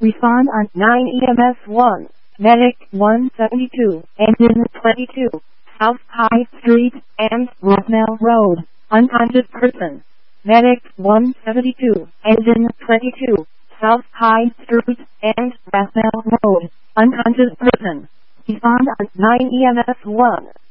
Respond on 9 EMS 1. Medic 172, engine 22, South High Street and Rocknell Road, unconscious person. Medic 172, engine 22, South High Street and Rocknell Road, unconscious person. Respond on 9 EMS 1.